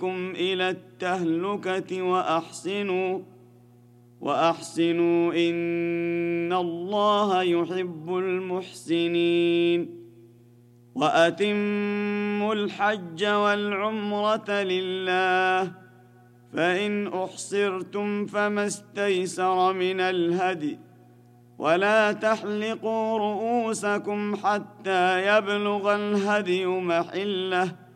إلى التهلكة وأحسنوا إن الله يحب المحسنين. وأتموا الحج والعمرة لله، فإن أحصرتم فما استيسر من الهدي، ولا تحلقوا رؤوسكم حتى يبلغ الهدي محله،